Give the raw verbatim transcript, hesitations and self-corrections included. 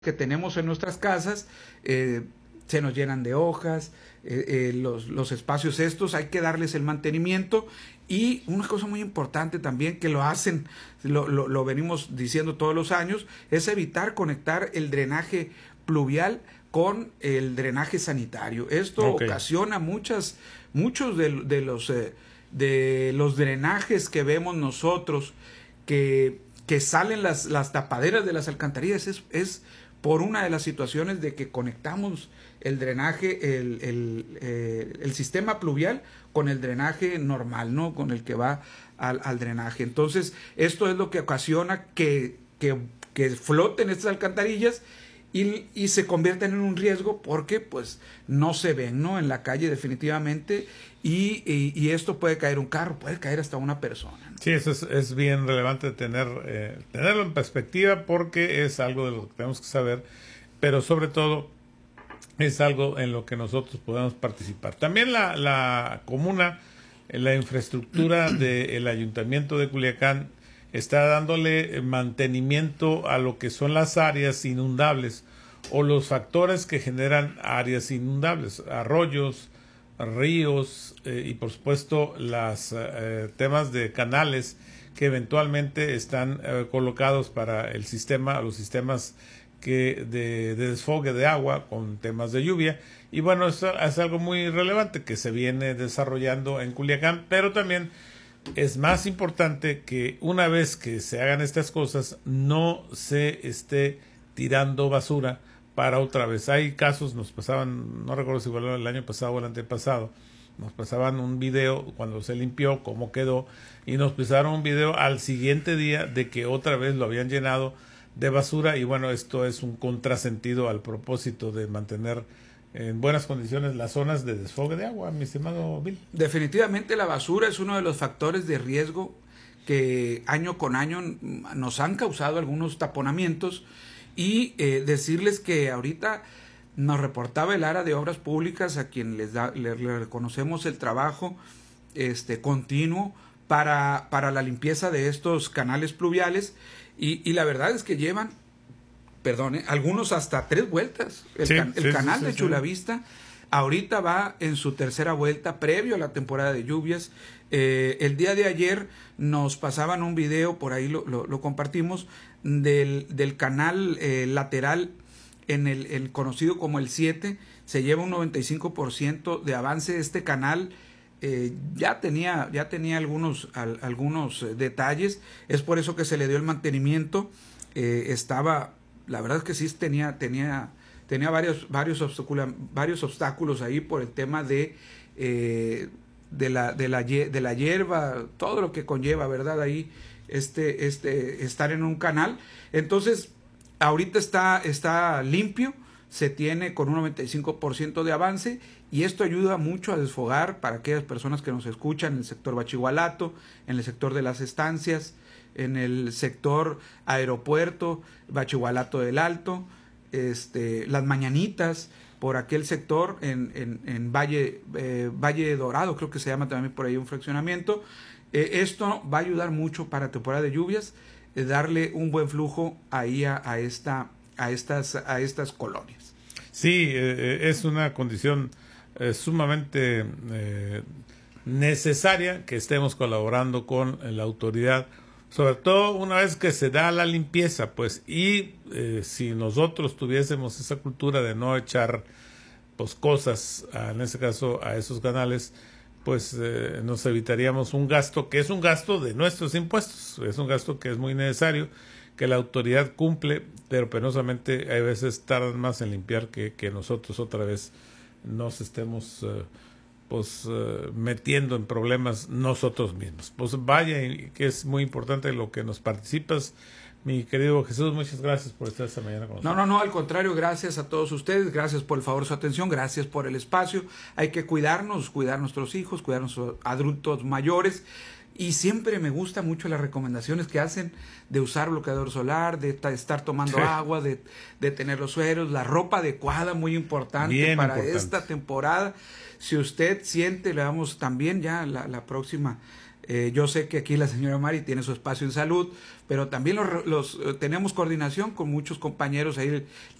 que tenemos en nuestras casas eh, se nos llenan de hojas, eh, eh, los, los espacios estos hay que darles el mantenimiento. Y una cosa muy importante también que lo hacen, lo, lo, lo venimos diciendo todos los años, es evitar conectar el drenaje pluvial con el drenaje sanitario. Esto okay. ocasiona muchas, muchos de, de los eh, de los drenajes que vemos nosotros que, que salen las, las tapaderas de las alcantarillas es, es por una de las situaciones de que conectamos el drenaje, el, el, eh, el sistema pluvial con el drenaje normal, ¿no? Con el que va al, al drenaje. Entonces, esto es lo que ocasiona que, que, que floten estas alcantarillas y, y se convierten en un riesgo porque pues no se ven, ¿no? En la calle definitivamente y, y, y esto puede caer un carro, puede caer hasta una persona, ¿no? Sí, eso es, es bien relevante tener eh, tenerlo en perspectiva porque es algo de lo que tenemos que saber, pero sobre todo es algo en lo que nosotros podemos participar. También la, la comuna, la infraestructura del Ayuntamiento de Culiacán está dándole mantenimiento a lo que son las áreas inundables o los factores que generan áreas inundables, arroyos, ríos eh, y por supuesto los eh, temas de canales que eventualmente están eh, colocados para el sistema, los sistemas que de, de desfogue de agua con temas de lluvia. Y bueno, eso es algo muy relevante que se viene desarrollando en Culiacán, pero también es más importante que una vez que se hagan estas cosas no se esté tirando basura para otra vez. Hay casos, nos pasaban, no recuerdo si fue el año pasado o el antepasado, nos pasaban un video cuando se limpió, cómo quedó, y nos pasaron un video al siguiente día de que otra vez lo habían llenado de basura. Y bueno, esto es un contrasentido al propósito de mantener en buenas condiciones las zonas de desfogue de agua, mi estimado Bill. Definitivamente la basura es uno de los factores de riesgo que año con año nos han causado algunos taponamientos y eh, decirles que ahorita nos reportaba el área de obras públicas a quien les da, le, le reconocemos el trabajo este continuo para, para la limpieza de estos canales pluviales y, y la verdad es que llevan Perdone, algunos hasta tres vueltas. El, sí, can, el sí, canal sí, sí, de Chulavista sí. ahorita va en su tercera vuelta previo a la temporada de lluvias. Eh, el día de ayer nos pasaban un video, por ahí lo, lo, lo compartimos, del, del canal eh, lateral en el, el conocido como el siete. Se lleva un noventa y cinco por ciento de avance. Este canal eh, ya tenía, ya tenía algunos, al, algunos eh, detalles. Es por eso que se le dio el mantenimiento. Eh, estaba... La verdad es que sí tenía tenía tenía varios varios obstáculos varios obstáculos ahí por el tema de eh, de la de la de la hierba, todo lo que conlleva, verdad, ahí este este estar en un canal. Entonces ahorita está está limpio, se tiene con un noventa y cinco por ciento de avance y esto ayuda mucho a desfogar para aquellas personas que nos escuchan en el sector Bachigualato, en el sector de las estancias, en el sector aeropuerto, Bachigualato del Alto, este, las Mañanitas, por aquel sector, en, en, en Valle, eh, Valle Dorado, creo que se llama también por ahí un fraccionamiento. Eh, esto va a ayudar mucho para temporada de lluvias, eh, darle un buen flujo ahí a, a, esta, a, estas, a estas colonias. Sí, eh, es una condición eh, sumamente eh, necesaria que estemos colaborando con la autoridad, sobre todo una vez que se da la limpieza, pues, y eh, si nosotros tuviésemos esa cultura de no echar pues cosas, a, en este caso a esos canales, pues eh, nos evitaríamos un gasto que es un gasto de nuestros impuestos, es un gasto que es muy necesario, que la autoridad cumple, pero penosamente hay veces tardan más en limpiar que, que nosotros otra vez nos estemos... Eh, pues uh, metiendo en problemas nosotros mismos. Pues vaya, que es muy importante lo que nos participas, mi querido Jesús. Muchas gracias por estar esta mañana con nosotros. No, no, no, al contrario, gracias a todos ustedes, gracias por el favor, su atención, gracias por el espacio. Hay que cuidarnos, cuidar a nuestros hijos, cuidar a nuestros adultos mayores. Y siempre me gusta mucho las recomendaciones que hacen de usar bloqueador solar, de estar tomando sí. agua, de, de tener los sueros, la ropa adecuada, muy importante Bien para importante. esta temporada. Si usted siente, le damos también ya la, la próxima Eh, yo sé que aquí la señora Mari tiene su espacio en salud, pero también los, los, tenemos coordinación con muchos compañeros ahí